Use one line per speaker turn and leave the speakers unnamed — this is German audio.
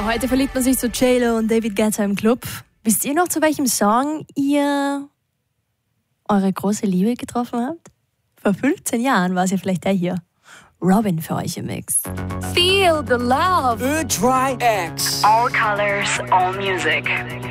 Ja, heute verliebt man sich zu J-Lo und David Guetta im Club. Wisst ihr noch, zu welchem Song ihr eure große Liebe getroffen habt? Vor 15 Jahren war es ja vielleicht der hier. Robin für euch im Mix. Feel the love.
Good Try X.
All colors, all music.